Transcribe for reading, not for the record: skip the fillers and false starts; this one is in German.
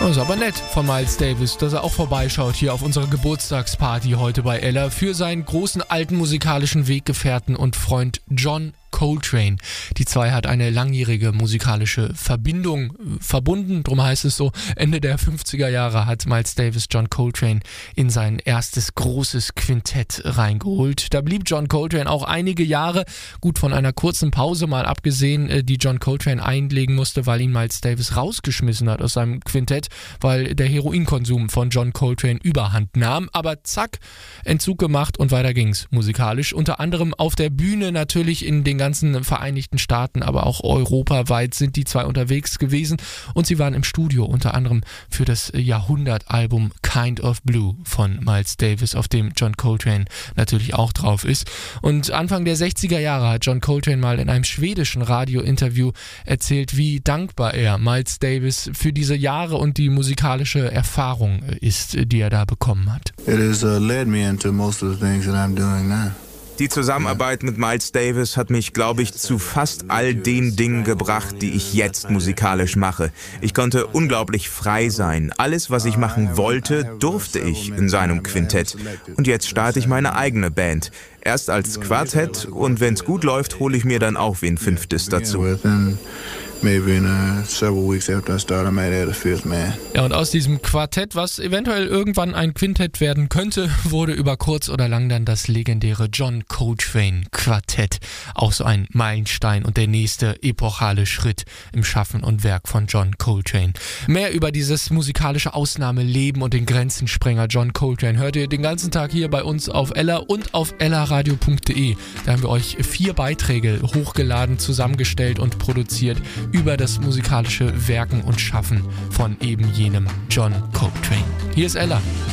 Das ist aber nett von Miles Davis, dass er auch vorbeischaut hier auf unserer Geburtstagsparty heute bei Ella für seinen großen alten musikalischen Weggefährten und Freund John Coltrane. Die zwei hat eine langjährige musikalische Verbindung verbunden, drum heißt es so. Ende der 50er Jahre hat Miles Davis John Coltrane in sein erstes großes Quintett reingeholt. Da blieb John Coltrane auch einige Jahre, gut von einer kurzen Pause mal abgesehen, die John Coltrane einlegen musste, weil ihn Miles Davis rausgeschmissen hat aus seinem Quintett, weil der Heroinkonsum von John Coltrane überhand nahm. Aber zack, Entzug gemacht und weiter ging's musikalisch. Unter anderem auf der Bühne natürlich in den ganzen Vereinigten Staaten, aber auch europaweit sind die zwei unterwegs gewesen und sie waren im Studio unter anderem für das Jahrhundertalbum Kind of Blue von Miles Davis, auf dem John Coltrane natürlich auch drauf ist. Und Anfang der 60er Jahre hat John Coltrane mal in einem schwedischen Radiointerview erzählt, wie dankbar er Miles Davis für diese Jahre und die musikalische Erfahrung ist, die er da bekommen hat. It has led me into most of the things that I'm doing now. Die Zusammenarbeit mit Miles Davis hat mich, glaube ich, zu fast all den Dingen gebracht, die ich jetzt musikalisch mache. Ich konnte unglaublich frei sein. Alles, was ich machen wollte, durfte ich in seinem Quintett. Und jetzt starte ich meine eigene Band. Erst als Quartett und wenn's gut läuft, hole ich mir dann auch wen Fünftes dazu. Maybe in several weeks after I start, I might add a fifth man. Ja, und aus diesem Quartett, was eventuell irgendwann ein Quintett werden könnte, wurde über kurz oder lang dann das legendäre John Coltrane Quartett. Auch so ein Meilenstein und der nächste epochale Schritt im Schaffen und Werk von John Coltrane. Mehr über dieses musikalische Ausnahmeleben und den Grenzensprenger John Coltrane hört ihr den ganzen Tag hier bei uns auf Ella und auf ellaradio.de. Da haben wir euch 4 Beiträge hochgeladen, zusammengestellt und produziert über das musikalische Werken und Schaffen von eben jenem John Coltrane. Hier ist Ella.